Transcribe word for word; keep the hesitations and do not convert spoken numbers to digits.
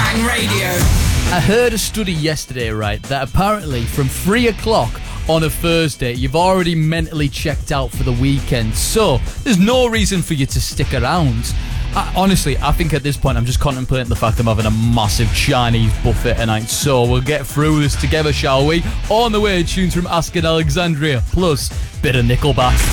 Bang Radio. I heard a study yesterday, right, that apparently from three o'clock on a Thursday, you've already mentally checked out for the weekend. So, there's no reason for you to stick around. I, honestly, I think at this point I'm just contemplating the fact I'm having a massive Chinese buffet tonight. So, we'll get through this together, shall we? On the way, tunes from Asking Alexandria, plus bit of Nickelback.